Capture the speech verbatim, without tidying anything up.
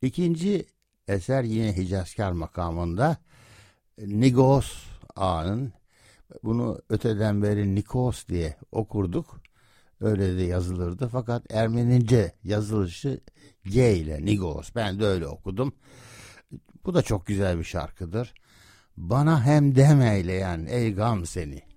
İkinci eser yine Hicazkar makamında Nigos Ağa'nın, bunu öteden beri Nikos diye okurduk. Öyle de yazılırdı. Fakat Ermenice yazılışı G ile, Nigos. Ben de öyle okudum. Bu da çok güzel bir şarkıdır. Bana hem demeyleyen ey gam seni.